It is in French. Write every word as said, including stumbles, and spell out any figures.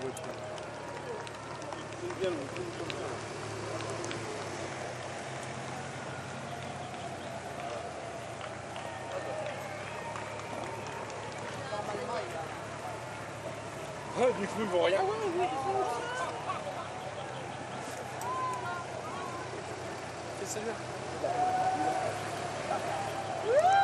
voiture. C'est bien, on tourne comme ça. Ah, du coup, ils vont rien. C'est ça.